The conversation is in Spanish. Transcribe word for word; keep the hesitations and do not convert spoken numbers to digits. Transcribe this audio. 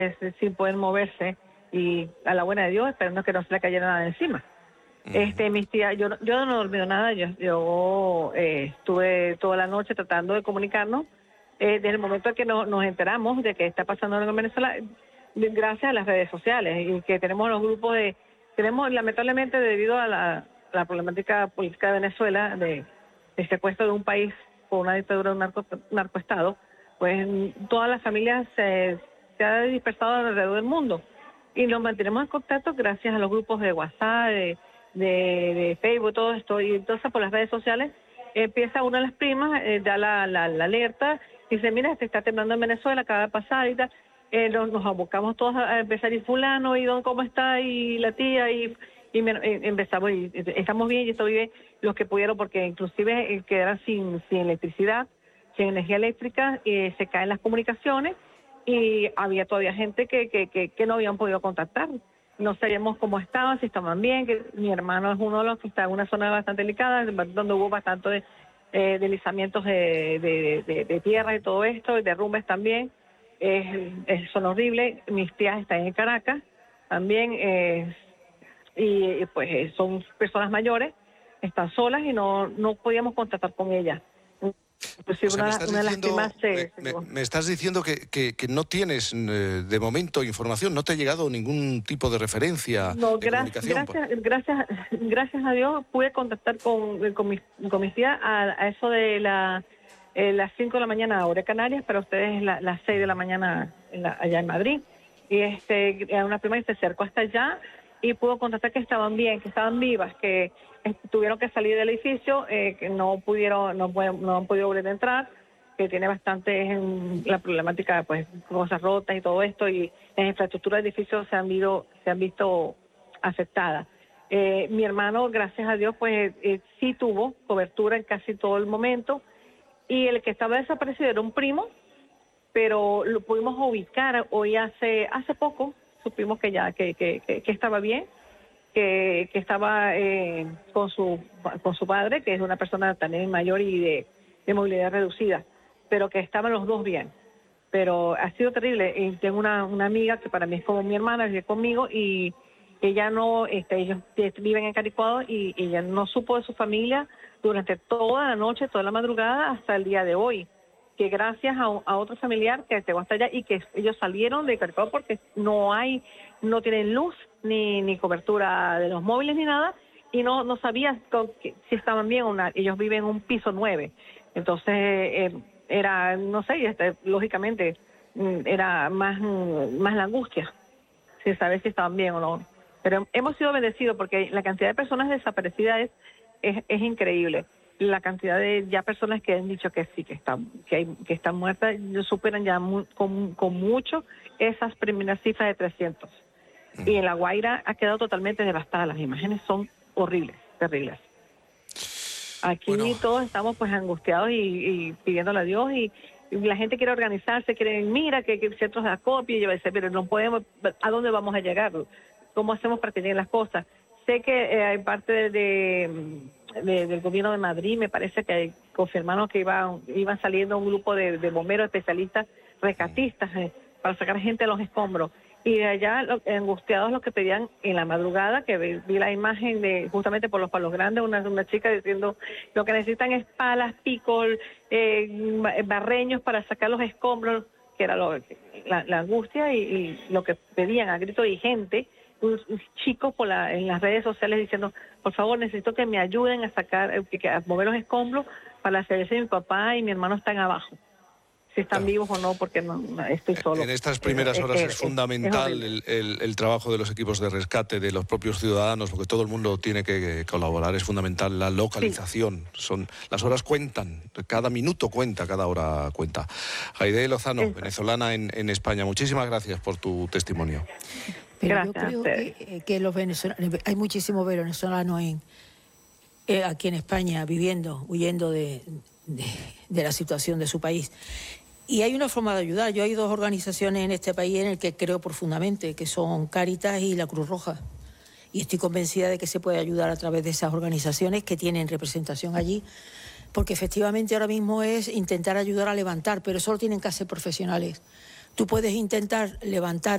sin poder moverse y a la buena de Dios esperando que no se le cayera nada encima. Uh-huh. Este, mis tías, yo, yo no he dormido nada, yo, yo eh, estuve toda la noche tratando de comunicarnos eh, desde el momento en que no, nos enteramos de que está pasando en Venezuela, gracias a las redes sociales y que tenemos los grupos de, tenemos lamentablemente debido a la, la problemática política de Venezuela, de, de secuestro de un país por una dictadura de un narco, narcoestado, pues todas las familias se, se han dispersado alrededor del mundo y nos mantenemos en contacto gracias a los grupos de WhatsApp, de, de, de Facebook, todo esto, y entonces por las redes sociales empieza una de las primas, eh, da la, la, la alerta, y dice, mira, se está temblando en Venezuela, acaba de pasar y tal. Eh, nos, nos abocamos todos a empezar, y fulano, y don, ¿cómo está? Y la tía, y, y me, eh, empezamos, y estamos bien, y estoy bien, los que pudieron, porque inclusive eh, quedaron sin, sin electricidad, sin energía eléctrica, eh, se caen las comunicaciones, y había todavía gente que, que, que, que no habían podido contactar. No sabíamos cómo estaban, si estaban bien, que mi hermano es uno de los que está en una zona bastante delicada, donde hubo bastante de, eh, deslizamientos de, de, de, de tierra y todo esto, y derrumbes también. Eh, eh, son horribles. Mis tías están en Caracas también, eh, y, y pues son personas mayores, están solas y no, no podíamos contactar con ellas. Pues o sea, una, me, una diciendo, más, eh, me, me, me estás diciendo que, que, que no tienes eh, de momento información, no te ha llegado ningún tipo de referencia no, de gra comunicación. Gracias, gracias, gracias a Dios pude contactar con, con, mis, con mis tías a, a eso de la, eh, las cinco de la mañana hora de Canarias, para ustedes la, las seis de la mañana en la, allá en Madrid. Y este, una prima que se acercó hasta allá y pudo contactar que estaban bien, que estaban vivas, que tuvieron que salir del edificio, eh, que no pudieron, no, no han podido volver a entrar, que tiene bastante eh, la problemática, pues, cosas rotas y todo esto, y las infraestructuras de edificios se han visto, se han visto afectadas. Eh, mi hermano, gracias a Dios, pues eh, sí tuvo cobertura en casi todo el momento, y el que estaba desaparecido era un primo, pero lo pudimos ubicar hoy hace hace poco, supimos que ya que, que, que, que estaba bien, que, que estaba eh, con su con su padre, que es una persona también mayor y de, de movilidad reducida, pero que estaban los dos bien. Pero ha sido terrible. Y tengo una, una amiga que para mí es como mi hermana, vive conmigo, y ella no, este, ellos viven en Caricuado, y ella no supo de su familia durante toda la noche, toda la madrugada, hasta el día de hoy. Que gracias a, a otro familiar que llegó hasta allá, y que ellos salieron de Caricuado porque no hay, no tienen luz, ni, ni cobertura de los móviles ni nada, y no no sabían si estaban bien o no. Ellos viven en un piso nueve, entonces eh, era, no sé, este, lógicamente era más, más la angustia, sin saber si estaban bien o no. Pero hemos sido bendecidos porque la cantidad de personas desaparecidas es, es, es increíble. La cantidad de ya personas que han dicho que sí, que están, que hay, que están muertas, superan ya muy, con, con mucho esas primeras cifras de trescientos. Y en La Guaira ha quedado totalmente devastada. Las imágenes son horribles, terribles. Aquí bueno, todos estamos pues angustiados y, y pidiéndole a Dios, y, y la gente quiere organizarse, quiere, mira que, que centros de acopio, y yo decía, pero no podemos, ¿a dónde vamos a llegar? ¿Cómo hacemos para que lleguen las cosas? Sé que eh, hay parte de, de, de, del gobierno de Madrid, me parece que confirmaron que iban, iban saliendo un grupo de, de bomberos especialistas, rescatistas, eh, para sacar gente de los escombros. Y de allá, lo, angustiados, los que pedían en la madrugada, que vi, vi la imagen de justamente por los Palos Grandes, una, una chica diciendo lo que necesitan es palas, picos, eh, barreños para sacar los escombros, que era lo, la, la angustia, y, y lo que pedían a grito de gente, chicos por la, en las redes sociales diciendo, por favor, necesito que me ayuden a sacar, a mover los escombros para la cerveza de mi papá y mi hermano están abajo. Si están claro. vivos o no, porque no, no estoy solo. En estas primeras horas es, es, es fundamental es el, el, el trabajo de los equipos de rescate, de los propios ciudadanos, porque todo el mundo tiene que colaborar. Es fundamental la localización. Sí. Son, las horas cuentan, cada minuto cuenta, cada hora cuenta. Jaide Lozano, es. venezolana en, en España, muchísimas gracias por tu testimonio. Pero gracias, yo creo que, que los venezolanos, hay muchísimos venezolanos en, eh, aquí en España viviendo, huyendo de, de, de la situación de su país. Y hay una forma de ayudar. Yo hay dos organizaciones en este país en el que creo profundamente, que son Cáritas y la Cruz Roja. Y estoy convencida de que se puede ayudar a través de esas organizaciones que tienen representación allí, porque efectivamente ahora mismo es intentar ayudar a levantar, pero solo tienen que ser profesionales. Tú puedes intentar levantar